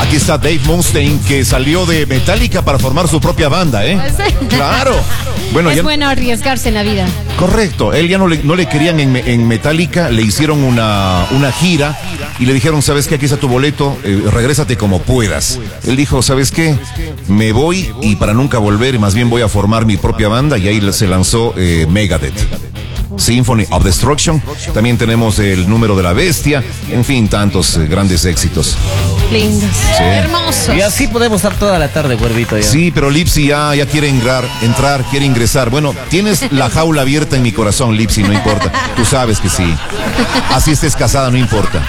Aquí está Dave Mustaine, que salió de Metallica para formar su propia banda, ¿eh? Claro. Bueno, es bueno arriesgarse en la vida. Correcto. Él ya no le querían en Metallica, le hicieron una gira y le dijeron, ¿sabes qué? Aquí está tu boleto, regrésate como puedas. Él dijo, ¿sabes qué? Me voy y para nunca volver, más bien voy a formar mi propia banda, y ahí se lanzó Megadeth. Symphony of Destruction, también tenemos El Número de la Bestia, en fin, tantos grandes éxitos. Lindos, sí. Hermosos. Y así podemos estar toda la tarde, Cuervito. Ya. Sí, pero Lipsy ya quiere entrar, quiere ingresar. Bueno, tienes la jaula abierta en mi corazón, Lipsy, no importa. Tú sabes que sí. Así estés casada, no importa.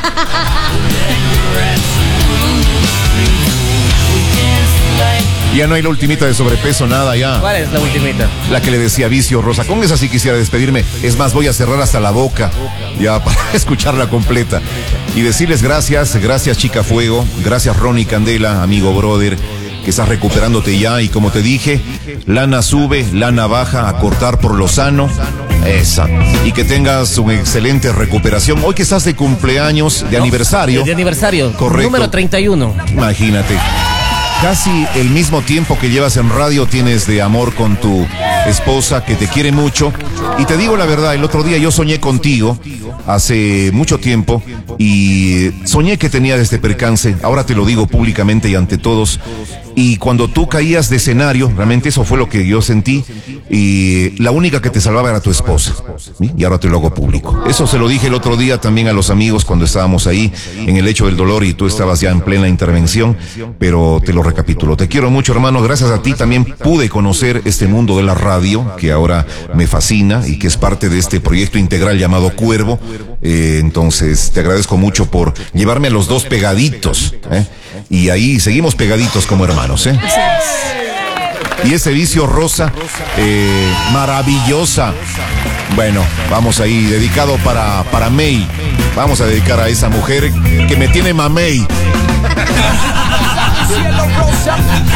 Ya no hay la ultimita de sobrepeso, nada ya. ¿Cuál es la ultimita? La que le decía Vicio, Rosa. Con esa sí quisiera despedirme. Es más, voy a cerrar hasta la boca ya para escucharla completa. Y decirles gracias Chica Fuego, gracias Ronnie Candela, amigo brother, que estás recuperándote ya. Y como te dije, lana sube, lana baja, a cortar por lo sano. Esa. Y que tengas una excelente recuperación. Hoy que estás de cumpleaños, de aniversario. De aniversario. Correcto. Número 31. Imagínate. Casi el mismo tiempo que llevas en radio tienes de amor con tu esposa, que te quiere mucho. Y te digo la verdad, el otro día yo soñé contigo hace mucho tiempo y soñé que tenías este percance. Ahora te lo digo públicamente y ante todos. Y cuando tú caías de escenario, realmente eso fue lo que yo sentí, y la única que te salvaba era tu esposa, ¿sí? Y ahora te lo hago público. Eso se lo dije el otro día también a los amigos cuando estábamos ahí en el hecho del dolor y tú estabas ya en plena intervención, pero te lo recapitulo. Te quiero mucho, hermano. Gracias a ti también pude conocer este mundo de la radio, que ahora me fascina y que es parte de este proyecto integral llamado Cuervo. Entonces te agradezco mucho por llevarme a los dos pegaditos, y ahí seguimos pegaditos como hermanos, Y ese Vicio, Rosa, maravillosa. Bueno, vamos ahí, dedicado para May. Vamos a dedicar a esa mujer que me tiene mamey.